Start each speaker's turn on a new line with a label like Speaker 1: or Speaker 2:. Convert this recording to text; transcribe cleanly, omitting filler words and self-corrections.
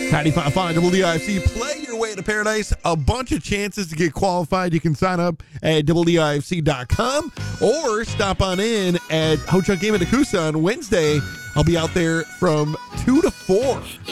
Speaker 1: 95.5 WDIFC, play your way to paradise. A bunch of chances to get qualified. You can sign up at WDIFC.com or stop on in at Ho Chunk Game at Akusa on Wednesday. I'll be out there from 2 to 4.